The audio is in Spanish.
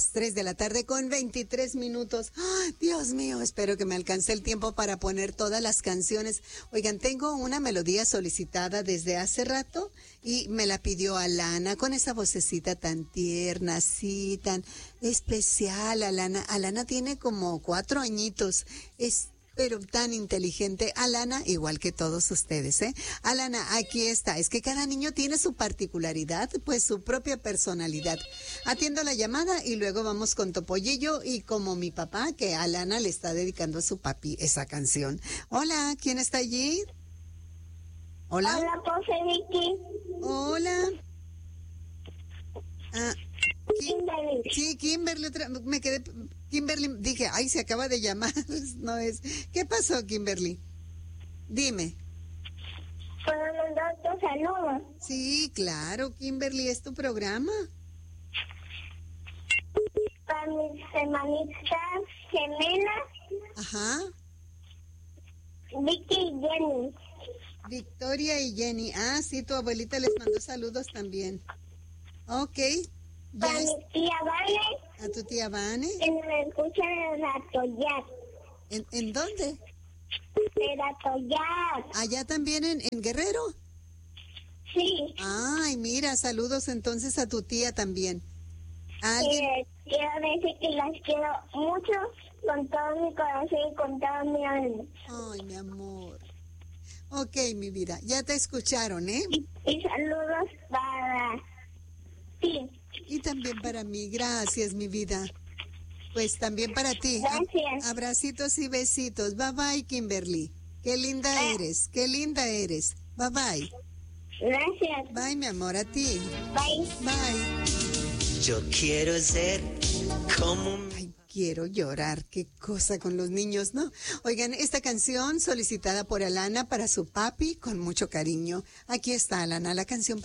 3 de la tarde con 23 minutos. ¡Ay, Dios mío! Espero que me alcance el tiempo para poner todas las canciones. Oigan, tengo una melodía solicitada desde hace rato y me la pidió Alana con esa vocecita tan tierna, así, tan especial. Alana tiene como 4 añitos. Pero tan inteligente. Alana, igual que todos ustedes, ¿eh? Alana, aquí está. Es que cada niño tiene su particularidad, pues su propia personalidad. Atiendo la llamada y luego vamos con Topollillo y como mi papá, que Alana le está dedicando a su papi esa canción. Hola, ¿quién está allí? Hola. Hola, José Vicky. Hola. Kimberly. Sí, Kimberly, me quedé, Kimberly, dije, ay, se acaba de llamar, no es. ¿Qué pasó, Kimberly? Dime. ¿Puedo mandar tu saludo? Sí, claro, Kimberly, ¿es tu programa? Para mis hermanitas gemelas, Ajá. Vicky y Jenny. Victoria y Jenny. Ah, sí, tu abuelita les mandó saludos también. Ok. Para mi tía Vale, ¿A tu tía Vane? que me escucha en Atoyac. ¿En dónde? En Atoyac. ¿Allá también en Guerrero? Sí. Ay, mira, saludos entonces a tu tía también. ¿Alguien? Quiero decir que las quiero mucho con todo mi corazón y con todo mi alma. Ay, mi amor. Ok, mi vida, ya te escucharon, ¿eh? Y saludos para ti. Y también para mí, gracias, mi vida. Pues también para ti. Gracias. Abracitos y besitos. Bye bye, Kimberly. Qué linda eres, qué linda eres. Bye bye. Gracias. Bye, mi amor, a ti. Bye. Bye. Yo quiero ser como... Ay, quiero llorar, qué cosa con los niños, ¿no? Oigan, esta canción solicitada por Alana para su papi con mucho cariño. Aquí está, Alana, la canción